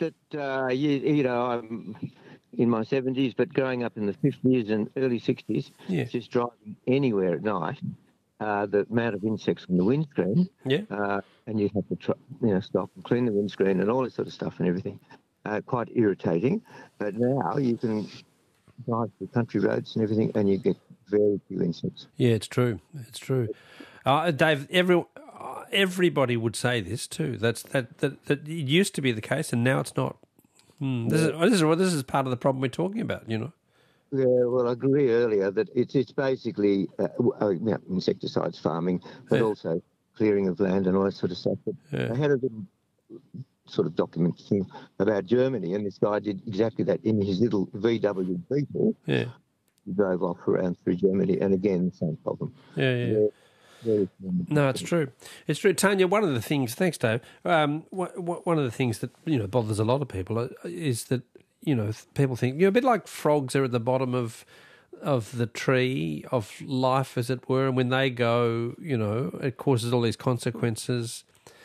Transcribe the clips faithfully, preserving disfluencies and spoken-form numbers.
that, uh, you, you know, I'm in my seventies, but growing up in the fifties and early sixties, Yeah. just driving anywhere at night, uh, the amount of insects on the windscreen, Yeah. uh, and you have to try, you know, stop and clean the windscreen and all this sort of stuff and everything. Uh, quite irritating. But now you can drive through country roads and everything, and you get very few insects. Yeah, it's true. It's true. Uh, Dave, every, uh, everybody would say this too. That's that, that that it used to be the case, and now it's not. Hmm. This, is, this is this is part of the problem we're talking about. You know. Yeah, well, I agree earlier that it's it's basically uh, uh, you know, insecticides farming, but Yeah. also clearing of land and all that sort of stuff. But Yeah. I had a little sort of document thing about Germany, and this guy did exactly that in his little V W Beetle. Yeah. He drove off around through Germany, and again, the same problem. Yeah. Yeah. Very, very small. No, it's true. It's true, Tanya. One of the things, thanks, Dave. Um, wh- wh- one of the things that you know bothers a lot of people uh, is that you know people think you're a bit like frogs are at the bottom of of the tree of life, as it were, and when they go, you know, it causes all these consequences.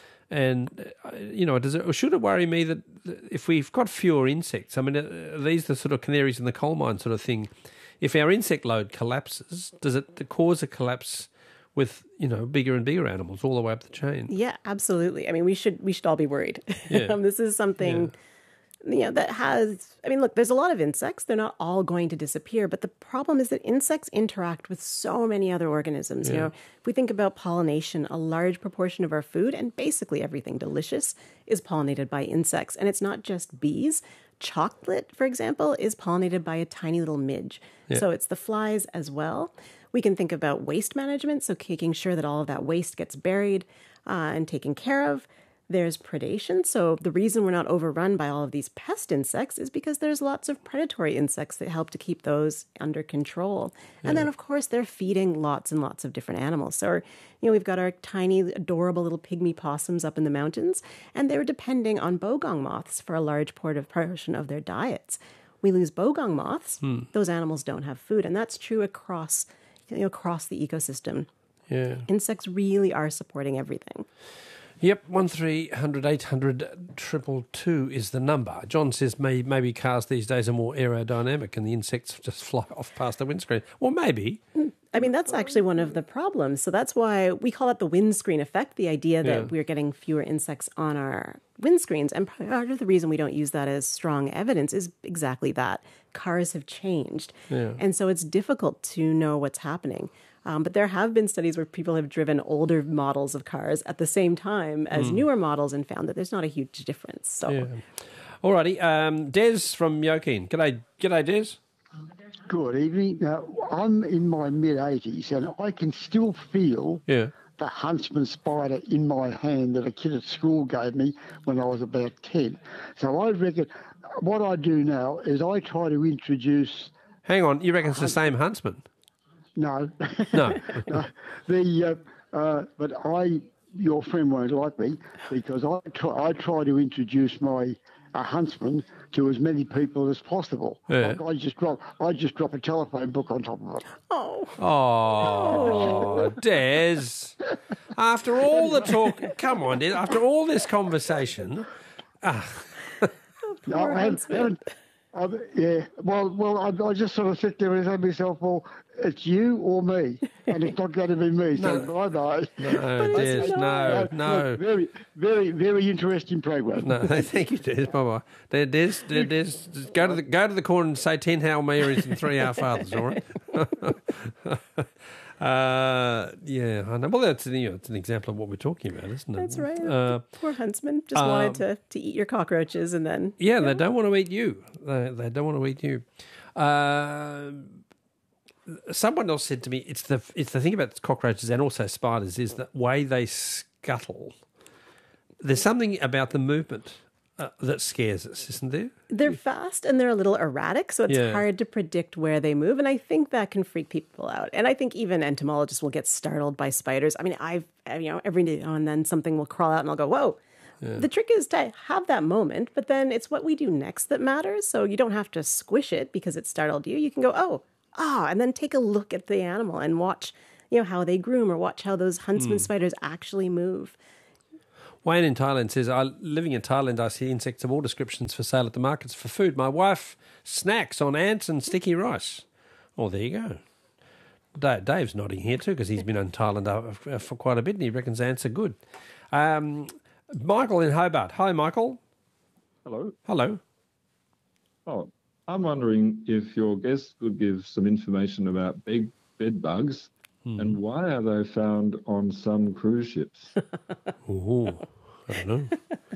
And uh, you know, does it or should it worry me that if we've got fewer insects? I mean, uh, these are the sort of canaries in the coal mine sort of thing. If our insect load collapses, does it cause a collapse with, you know, bigger and bigger animals all the way up the chain? Yeah, absolutely. I mean, we should we should all be worried. Yeah. um, this is something, you know, that has, I mean, look, there's a lot of insects. They're not all going to disappear. But the problem is that insects interact with so many other organisms. Yeah. You know, if we think about pollination, a large proportion of our food and basically everything delicious is pollinated by insects. And it's not just bees. Chocolate, for example, is pollinated by a tiny little midge. Yeah. So it's the flies as well. We can think about waste management, so making sure that all of that waste gets buried uh, and taken care of. There's predation. So the reason we're not overrun by all of these pest insects is because there's lots of predatory insects that help to keep those under control. Yeah. And then, of course, they're feeding lots and lots of different animals. So, you know, we've got our tiny, adorable little pygmy possums up in the mountains, and they're depending on bogong moths for a large portion of their diets. We lose bogong moths, hmm. those animals don't have food. And that's true across, you know, across the ecosystem. Yeah. Insects really are supporting everything. Yep, one three hundred eight hundred triple two is the number. John says may, maybe cars these days are more aerodynamic and the insects just fly off past the windscreen. Well, maybe. I mean, that's actually one of the problems. So that's why we call it the windscreen effect, the idea that Yeah. we're getting fewer insects on our windscreens. And part of the reason we don't use that as strong evidence is exactly that. Cars have changed. Yeah. And so it's difficult to know what's happening. Um, but there have been studies where people have driven older models of cars at the same time as Mm. newer models and found that there's not a huge difference. So, Yeah. All righty. Um, Des from Yokine. G'day, G'day, Des. Good evening. Now, I'm in my mid-eighties and I can still feel Yeah. the huntsman spider in my hand that a kid at school gave me when I was about ten. So I reckon what I do now is I try to introduce... Hang on, you reckon it's the same huntsman? No. No. no. The, uh, uh, but I, your friend won't like me because I try, I try to introduce my a huntsman to as many people as possible. Yeah. Like I just drop, I just drop a telephone book on top of it. oh, Oh, Des. After all the talk, come on, Des. After all this conversation, No, I haven't, haven't, I, yeah, well, well, I, I just sort of sit there and say to myself, well, it's you or me, and it's not going to be me, so bye-bye. no, Des, no, no. Very, very, very interesting program. No, thank you, Des. Bye bye. Des, Des, Des, Des, go to the go to the corner and say ten Hail Marys and three Our Fathers. All right. uh, yeah, I know. Well, that's you know, it's an example of what we're talking about, isn't it? that's right. Uh, Poor huntsman just um, wanted to, to eat your cockroaches and then... yeah, they don't want to eat you. They they don't want to eat you. Uh, someone else said to me, it's the it's the thing about cockroaches and also spiders is the way they scuttle. There's something about the movement uh, that scares us, isn't there? They're fast and they're a little erratic, so it's Yeah. hard to predict where they move. And I think that can freak people out. And I think even entomologists will get startled by spiders. I mean, I've, you know, every now and then something will crawl out and I'll go, whoa. Yeah. The trick is to have that moment, but then it's what we do next that matters. So you don't have to squish it because it startled you. You can go, oh, ah, and then take a look at the animal and watch, you know, how they groom or watch how those huntsman mm. spiders actually move. Wayne in Thailand says, I, living in Thailand, I see insects of all descriptions for sale at the markets for food. My wife snacks on ants and sticky rice. Oh, there you go. Dave, Dave's nodding here too because he's been in Thailand uh, for quite a bit and he reckons ants are good. Um, Michael in Hobart. Hi, Michael. Hello. Hello. Oh, I'm wondering if your guest could give some information about big bed bugs hmm. and why are they found on some cruise ships? Ooh, I don't know.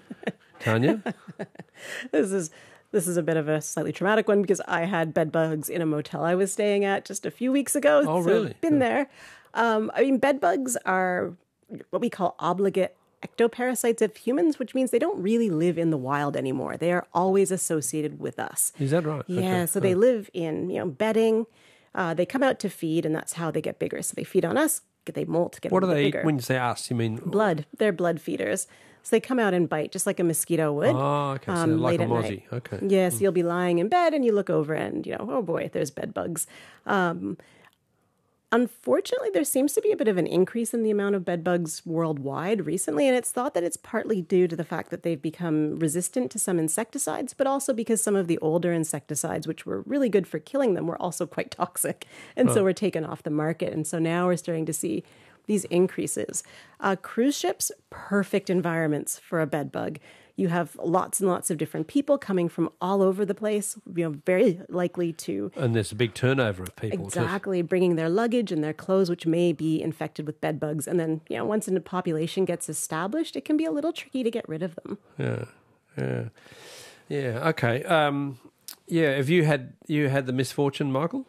Tanya? This is this is a bit of a slightly traumatic one because I had bed bugs in a motel I was staying at just a few weeks ago. Oh, so really? Been yeah. there. Um, I mean, bed bugs are what we call obligate ectoparasites of humans, which means they don't really live in the wild anymore. They are always associated with us. Is that right? Yeah, okay. so oh. they live in, you know, bedding. Uh, they come out to feed, and that's how they get bigger. So they feed on us, they molt, get what a do little they bigger. eat when you say us? You mean blood? They're blood feeders. So they come out and bite just like a mosquito would. Oh, okay. So um, like a late at mozzie. night. Okay. Yes, mm. you'll be lying in bed and you look over and, you know, oh boy, there's bed bugs. Um, Unfortunately, there seems to be a bit of an increase in the amount of bed bugs worldwide recently, and it's thought that it's partly due to the fact that they've become resistant to some insecticides, but also because some of the older insecticides, which were really good for killing them, were also quite toxic, and oh. so were taken off the market. And so now we're starting to see these increases. Uh, cruise ships, perfect environments for a bed bug. You have lots and lots of different people coming from all over the place, you know, very likely to... And there's a big turnover of people. Exactly, too. Bringing their luggage and their clothes, which may be infected with bed bugs. And then, you know, once a population gets established, it can be a little tricky to get rid of them. Yeah, yeah. Yeah, okay. Um, yeah, have you had you had the misfortune, Michael?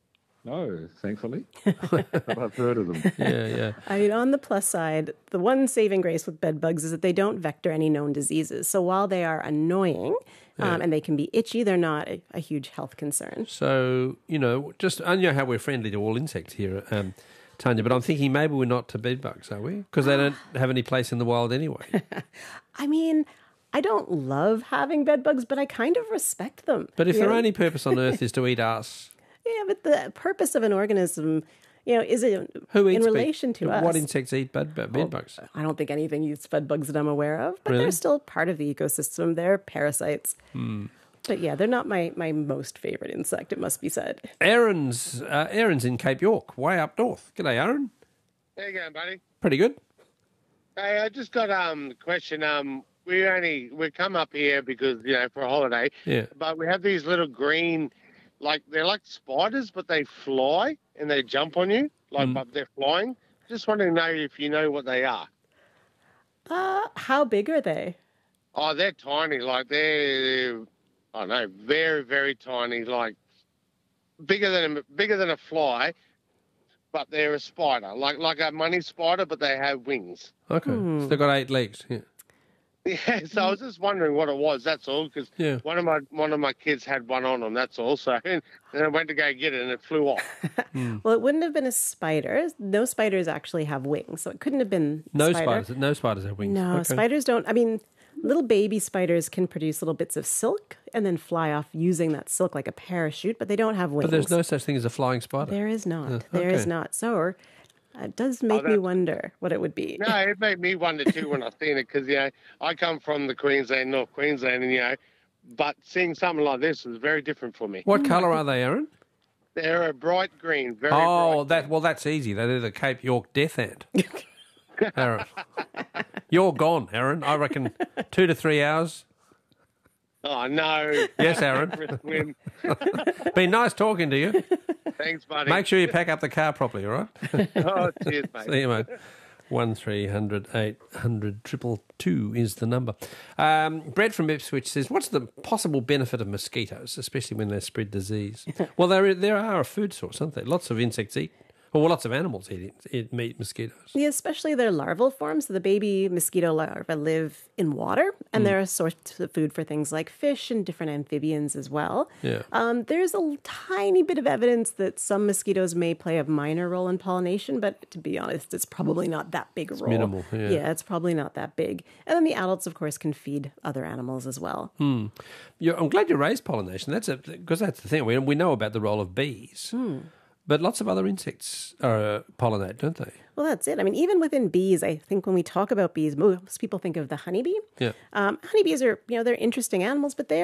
No, thankfully. But I've heard of them. Yeah, yeah. I mean, on the plus side, the one saving grace with bed bugs is that they don't vector any known diseases. So while they are annoying um, yeah. and they can be itchy, they're not a, a huge health concern. So, you know, just, I know how we're friendly to all insects here, um, Tanya, but I'm thinking maybe we're not to bed bugs, are we? Because they don't have any place in the wild anyway. I mean... I don't love having bed bugs, but I kind of respect them. But if you their know? only purpose on Earth is to eat us... Yeah, but the purpose of an organism, you know, is it Who eats in relation bed, to us? What insects eat bed, bed well, bugs? I don't think anything eats bed bugs that I'm aware of, but really? they're still part of the ecosystem. They're parasites. Hmm. But yeah, they're not my, my most favorite insect, it must be said. Aaron's, uh, Aaron's in Cape York, way up north. G'day, Aaron. How you going, buddy? Pretty good. Hey, I just got um, a question. Um, we only we come up here because, you know, for a holiday. Yeah. But we have these little green, like they're like spiders, but they fly and they jump on you, like mm. but they're flying. Just wanting to know if you know what they are. Uh, how big are they? Oh, they're tiny. Like they're, I don't know, very very tiny. Like bigger than a, bigger than a fly, but they're a spider, like like a money spider, but they have wings. Okay, hmm. so they've got eight legs. Yeah. Yeah, so I was just wondering what it was. That's all, because yeah. one of my one of my kids had one on them. That's all. So and then I went to go get it, and it flew off. mm. Well, it wouldn't have been a spider. No spiders actually have wings, so it couldn't have been. A no spider. spiders. No spiders have wings. No, okay. spiders don't. I mean, little baby spiders can produce little bits of silk and then fly off using that silk like a parachute, but they don't have wings. But there's no such thing as a flying spider. There is not. Uh, There okay. is not. So. It does make oh, me wonder what it would be. No, it made me wonder too when I seen it, because, you know, I come from the Queensland, North Queensland, and, you know, but seeing something like this is very different for me. What colour are they, Aaron? They're a bright green, very Oh, bright that well, that's easy. They're the Cape York death ant. Aaron, you're gone, Aaron. I reckon two to three hours. Oh, no. Yes, Aaron. Been nice talking to you. Thanks, buddy. Make sure you pack up the car properly, all right? Oh, cheers, mate. See you, mate. One three hundred eight hundred triple two is the number. Um, Brett from Ipswich says, "What's the possible benefit of mosquitoes, especially when they spread disease?" Well, there there are a food source, aren't they? Lots of insects eat. Well, lots of animals eat, eat meat mosquitoes. Yeah, especially their larval forms. So the baby mosquito larvae live in water, and Mm. they're a source of food for things like fish and different amphibians as well. Yeah. Um, there's a tiny bit of evidence that some mosquitoes may play a minor role in pollination, but to be honest, it's probably not that big a It's role. minimal, yeah. Yeah, it's probably not that big. And then the adults, of course, can feed other animals as well. Hmm. You're, I'm glad you raised pollination. That's a because that's the thing. We we know about the role of bees. Hmm. But lots of other insects uh, pollinate, don't they? Well, that's it. I mean, even within bees, I think when we talk about bees, most people think of the honeybee. Yeah. Um, honeybees are, you know, they're interesting animals, but they